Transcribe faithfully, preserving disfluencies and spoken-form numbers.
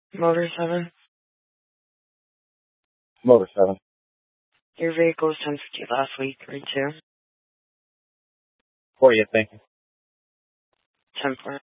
Motor seven. Motor seven. Your vehicle was ten fifty last week, right too? For you, thank you. ten four.